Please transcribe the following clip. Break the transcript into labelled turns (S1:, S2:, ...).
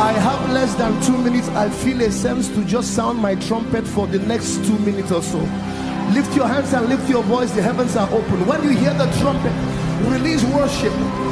S1: I have less than 2 minutes. I feel a sense to just sound my trumpet for the next 2 minutes or so. Lift your hands and lift your voice. The heavens are open. When you hear the trumpet, release worship.